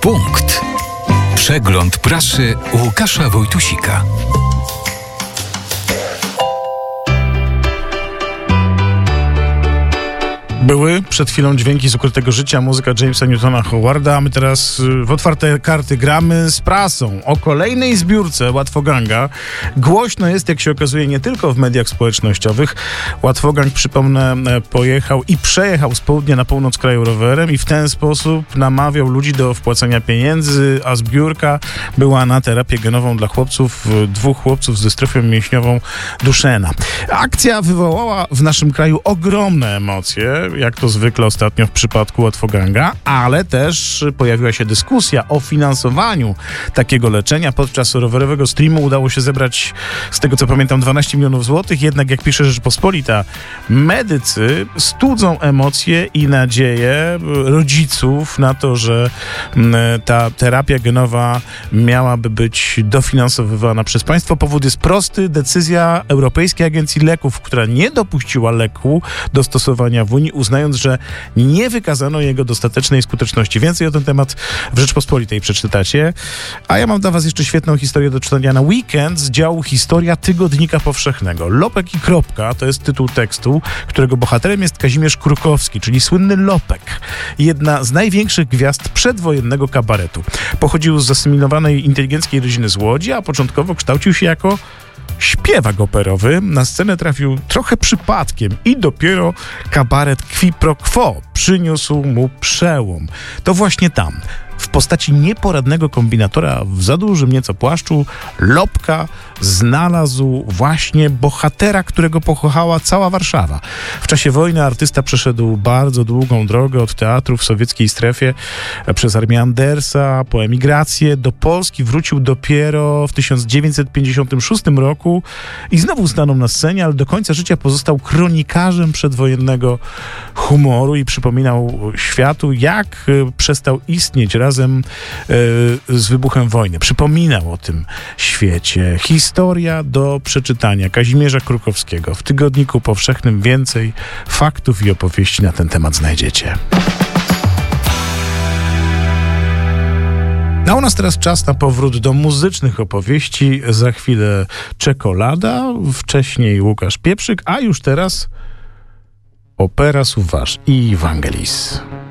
Punkt. Przegląd prasy Łukasza Wojtusika. Były przed chwilą dźwięki z ukrytego życia, muzyka Jamesa Newtona Howarda, a my teraz w otwarte karty gramy z prasą o kolejnej zbiórce Łatwoganga. Głośno jest, jak się okazuje, nie tylko w mediach społecznościowych. Łatwogang, przypomnę, pojechał i przejechał z południa na północ kraju rowerem i w ten sposób namawiał ludzi do wpłacania pieniędzy, a zbiórka była na terapię genową dla chłopców, 2 chłopców ze dystrofią mięśniową Duchenne. Akcja wywołała w naszym kraju ogromne emocje, jak to zwykle ostatnio w przypadku Łatwoganga, ale też pojawiła się dyskusja o finansowaniu takiego leczenia. Podczas rowerowego streamu udało się zebrać, z tego co pamiętam, 12 milionów złotych, jednak jak pisze Rzeczpospolita, medycy studzą emocje i nadzieje rodziców na to, że ta terapia genowa miałaby być dofinansowywana przez państwo. Powód jest prosty. Decyzja Europejskiej Agencji Leków, która nie dopuściła leku do stosowania w Unii, uznając, że nie wykazano jego dostatecznej skuteczności. Więcej o ten temat w Rzeczpospolitej przeczytacie. A ja mam dla was jeszcze świetną historię do czytania na weekend z działu Historia Tygodnika Powszechnego. Lopek i kropka to jest tytuł tekstu, którego bohaterem jest Kazimierz Krukowski, czyli słynny Lopek. Jedna z największych gwiazd przedwojennego kabaretu. Pochodził z zasymilowanej inteligenckiej rodziny z Łodzi, a początkowo kształcił się jako śpiewak operowy. Na scenę trafił trochę przypadkiem i dopiero kabaret Qui pro quo przyniósł mu przełom. To właśnie tam, w postaci nieporadnego kombinatora w za dużym nieco płaszczu, Lopka znalazł właśnie bohatera, którego pokochała cała Warszawa. W czasie wojny artysta przeszedł bardzo długą drogę od teatru w sowieckiej strefie, przez armię Andersa, po emigrację. Do Polski wrócił dopiero w 1956 roku i znowu stanął na scenie, ale do końca życia pozostał kronikarzem przedwojennego humoru i przypominał światu, jak przestał istnieć razem z wybuchem wojny. Przypominał o tym świecie. Historia do przeczytania Kazimierza Krukowskiego. W Tygodniku Powszechnym więcej faktów i opowieści na ten temat znajdziecie. A u nas teraz czas na powrót do muzycznych opowieści. Za chwilę Czekolada, wcześniej Łukasz Pieprzyk, a już teraz opera Sauvage i Vangelis.